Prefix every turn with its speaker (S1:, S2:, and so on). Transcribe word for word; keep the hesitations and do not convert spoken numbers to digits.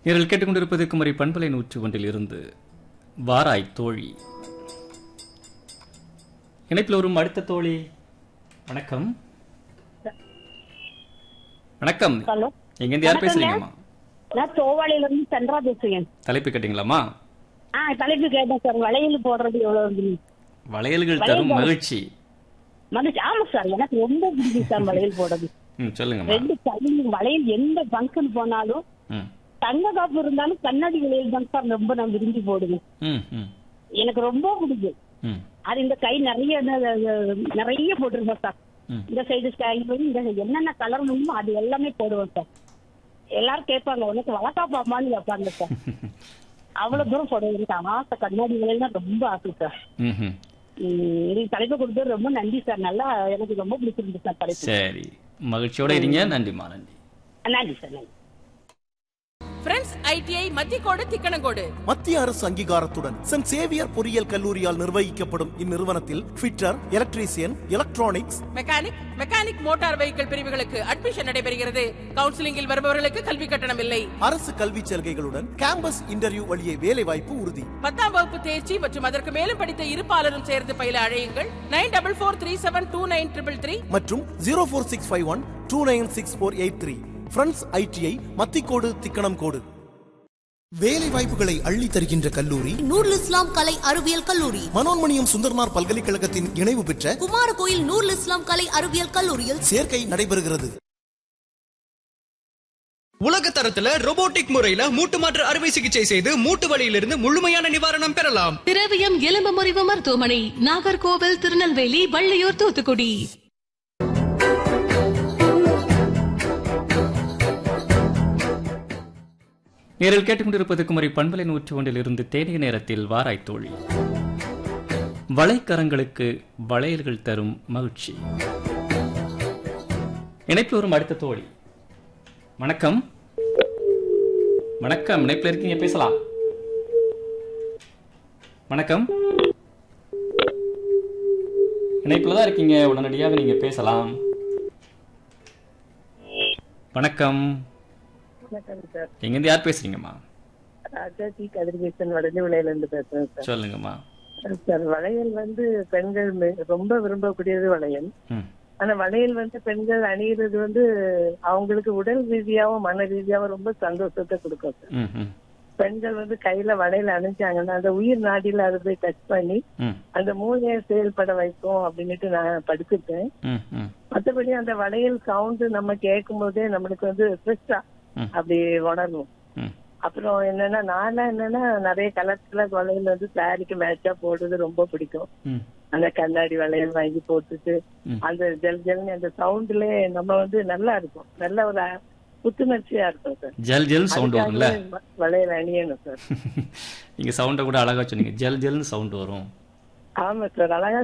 S1: நீங்கள் கேட்டுக்கொண்டிருப்பது குமரி பண்பலை நூற்று ஒன்றில் இருந்து வாராய் தோழி. இணைப்பில் வரும் அடுத்த தோழி. வணக்கம். வணக்கம்.
S2: ஹலோ,
S1: எங்க இருந்து யார் பேசுறீங்கம்மா?
S2: நான் தோவாளையில இருந்து சந்திரா பேசுறேன்.
S1: தலைப்பு கேட்டீங்களாம்மா?
S2: ஆ, தலைப்பு கேட்டேன் சார். வளையல் போடுறது எவ்வளவு?
S1: வளையல்கள் தரும் மகிழ்ச்சி.
S2: மகிழ்ச்சி. ஆமா சார், எனக்கு ரொம்ப பிடிக்கும் சார் வளையல் போடுறது.
S1: ம், சொல்லுங்கம்மா.
S2: ரெண்டு கையிலும் வளையல், எந்த ஃபங்க்ஷன் போனாலும்
S1: ம்,
S2: தங்க காப்பு இருந்தாலும் கண்ணாடி வளையல் தான் சார் ரொம்ப நான் விரும்பி போடுவேன்.
S1: ம், ம்,
S2: எனக்கு ரொம்ப பிடிக்கும்.
S1: ம்,
S2: அது இந்த கை நிறைய நிறைய போட்டிருப்பேன் சார்.
S1: ம்.
S2: இந்த சைடு ஸ்கை, இந்த என்னென்ன கலர் முடியுமோ அது எல்லாமே போடுவேன் சார். எல்லாரும் கேட்பாங்க, உனக்கு வளர்க்காப்பாமான்னு கேட்பாங்க சார். அவ்வளவு தூரம் போடுவேன். ஆசை கண்ணாடி வளையல் தான் ரொம்ப ஆசை சார்.
S1: ம், ம்.
S2: நீங்க தலைப்பு கொடுத்தது ரொம்ப நன்றி சார். நல்லா எனக்கு ரொம்ப பிடிச்சிருந்து சார் தலைப்பு.
S1: சரி, மகிழ்ச்சியோட இருங்க. நன்றிம்மா. நன்றி.
S2: நன்றி சார். நன்றி.
S3: ஃப்ரெண்ட்ஸ் ஐடிஐ மத்தியக்கோடு திக்கணங்கோடு
S4: மத்திய அரசு அங்கீகாரத்துடன் சென்ட் சேவியர் பொறியியல் கல்லூரியால் நிர்வகிக்கப்படும் இந்நிறுவனத்தில் fitter, electrician, electronics,
S3: mechanic mechanic motor vehicle பிரிவுகளுக்கு அட்மிஷன் நடைபெறுகிறது. கவுன்சிலிங்கில் வருபவர்களுக்கு கல்வி கட்டணம் இல்லை.
S4: அரசு கல்வி சலுகைகளுடன் கேம்பஸ் இன்டர்வியூ வழியே வேலை வாய்ப்பு உறுதி.
S3: பத்தாம் வகுப்பு தேர்ச்சி மற்றும் அதற்கு மேலும் படித்த இருப்பாளரும் சேர்ந்து பயில அழையுங்கள். Nine double four three seven two nine triple three
S4: மற்றும் zero four six five one two nine six four eight three. Friends ITI Mathicode திக்கணம் கோடு. வேலை வாய்ப்புகளை அள்ளி தருகின்ற கல்லூரி
S5: நூருல் இஸ்லாம் கலை அறிவியல் கல்லூரி.
S4: மனோன்மணியம் சுந்தர்மார் பல்கலைக்கழகத்தின் இணைவு பெற்ற
S5: குமாரகோயில் நூருல் இஸ்லாம் கலை அறிவியல் கல்லூரியில்
S4: சேர்க்கை நடைபெறுகிறது.
S6: உலக தரத்துல ரோபோட்டிக் முறையில மூட்டு மாற்று அறுவை சிகிச்சை செய்து மூட்டு வலியிலிருந்து முழுமையான நிவாரணம் பெறலாம்.
S5: திரவியம் எலும்பு முறிவு மருத்துவமனை, நாகர்கோவில், திருநெல்வேலி, வள்ளியூர், தூத்துக்குடி.
S1: நேரில் கேட்டுக்கொண்டிருப்பது குமரி பண்பலை நூற்று ஒன்றில் இருந்து தேனிய நேரத்தில் வாராய் தோழி. வளைக்கரங்களுக்கு வளையல்கள் தரும் மகிழ்ச்சி. இணைப்பில் வரும் அடுத்த தோழி. வணக்கம். வணக்கம். இணைப்பில் இருக்கீங்க, பேசலாம். வணக்கம். இணைப்பில் தான் இருக்கீங்க, உடனடியாக நீங்க பேசலாம். வணக்கம். எங்கிருந்து யார் பேசுறீங்கம்மா?
S7: ராஜாஜி கதிர்வேசன் வடலிவிளையில இருந்து பேசுறேன் சார்.
S1: சொல்லுங்கம்மா.
S7: சார், வளையல் வந்து பெண்கள் மி- ரொம்ப விரும்பக்கூடியது வளையல்.
S1: ம்,
S7: ஆனா வளையல் வந்து பெண்கள் அணியிறது வந்து அவங்களுக்கு உடல் ரீதியாவும் மன ரீதியாவும் ரொம்ப சந்தோஷத்தை கொடுக்கும் சார்.
S1: ம், ம்,
S7: பெண்கள் வந்து கையில வளையல் அணிஞ்சாங்கன்னா அந்த உயிர் நாடியில அதை போய் டச் பண்ணி
S1: ம்,
S7: அந்த மூளையை செயல்பட வைக்கும் அப்படின்னுட்டு நான் படிச்சுட்டேன்.
S1: ம், ம்,
S7: மற்றபடி அந்த வளையல் சவுண்ட் நம்ம கேட்கும் போதே நம்மளுக்கு வந்து ஃப்ரெஷ்ஷா
S1: ம்.
S7: அப்படி உணரணும்.
S1: ம்.
S7: அப்புறம் என்னன்னா நானா என்னன்னா நிறைய கலர் கலர் வளையல் வந்து சாரிக்கு மேட்சா போடுறது ரொம்ப பிடிக்கும்.
S1: ம்,
S7: அந்த கண்ணாடி வளையல் வாங்கி போட்டுட்டு
S1: ம்.
S7: அந்த ஜல் ஜல்னு அந்த சவுண்ட்லயே நம்ம வந்து நல்லா இருக்கும், நல்ல ஒரு புத்துணர்ச்சியா இருக்கும் சார்.
S1: ஜல் ஜல் சவுண்ட் வரும்ல.
S7: அதுக்காகவே வ- வளையல் அணியணும் சார்.
S1: நீங்க சவுண்ட கூட அழகா சொன்னீங்க. ஜல் ஜல்னு சவுண்ட் வரும்.
S7: ஆமா சார், அழகா